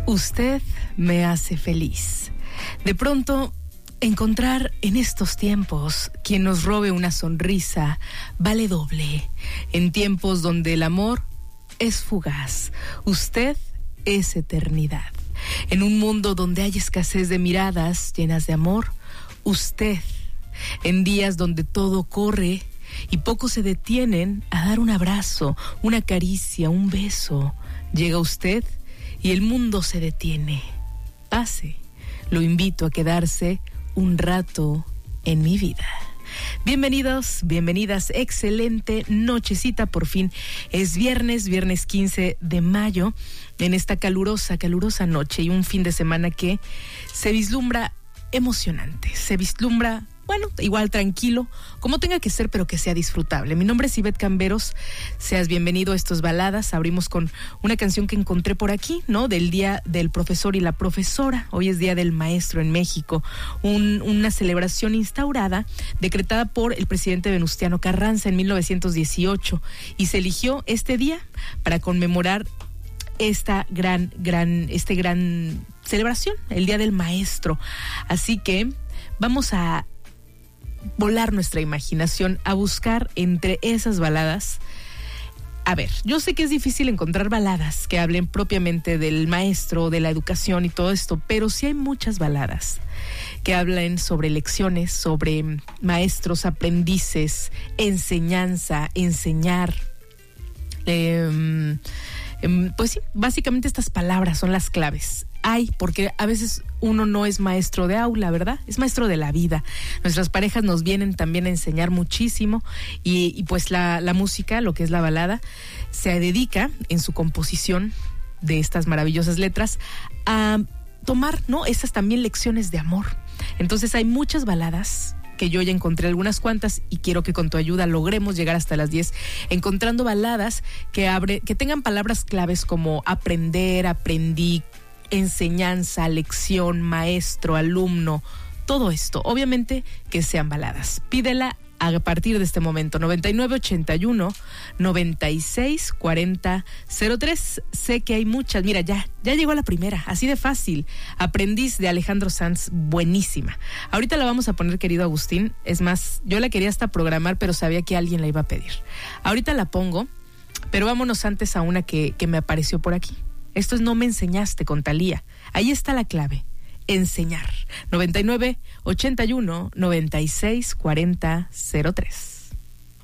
Usted me hace feliz. De pronto, encontrar en estos tiempos quien nos robe una sonrisa vale doble. En tiempos donde el amor es fugaz, usted es eternidad. En un mundo donde hay escasez de miradas llenas de amor, usted. En días donde todo corre y pocos se detienen a dar un abrazo, una caricia, un beso, llega usted y el mundo se detiene. Pase, lo invito a quedarse un rato en mi vida. Bienvenidos, bienvenidas, excelente nochecita, por fin es viernes 15 de mayo, en esta calurosa noche y un fin de semana que se vislumbra emocionante, se vislumbra, bueno, igual tranquilo, como tenga que ser, pero que sea disfrutable. Mi nombre es Ivette Camberos, seas bienvenido a estos baladas. Abrimos con una canción que encontré por aquí, ¿no? Del Día del Profesor y la Profesora. Hoy es Día del Maestro en México, una celebración instaurada, decretada por el presidente Venustiano Carranza en 1918, y se eligió este día para conmemorar esta gran celebración, el Día del Maestro. Así que vamos a volar nuestra imaginación, a buscar entre esas baladas. A ver, yo sé que es difícil encontrar baladas que hablen propiamente del maestro, de la educación y todo esto, pero sí hay muchas baladas que hablan sobre lecciones, sobre maestros, aprendices, enseñanza, enseñar. Pues sí, básicamente estas palabras son las claves. Porque a veces uno no es maestro de aula, ¿verdad? Es maestro de la vida. Nuestras parejas nos vienen también a enseñar muchísimo y pues la música, lo que es la balada, se dedica en su composición de estas maravillosas letras a tomar, ¿no?, esas también lecciones de amor. Entonces hay muchas baladas que yo ya encontré algunas cuantas y quiero que con tu ayuda logremos llegar hasta las 10 encontrando baladas que tengan palabras claves como aprender, aprendí, enseñanza, lección, maestro, alumno, todo esto. Obviamente que sean baladas. Pídela a partir de este momento, 9981-964003. Sé que hay muchas. Mira, ya llegó la primera, así de fácil. Aprendiz, de Alejandro Sanz, buenísima. Ahorita la vamos a poner, querido Agustín. Es más, yo la quería hasta programar, pero sabía que alguien la iba a pedir. Ahorita la pongo, pero vámonos antes a una que me apareció por aquí. Esto es No me enseñaste, con Thalía. Ahí está la clave. Enseñar. 9981-964003.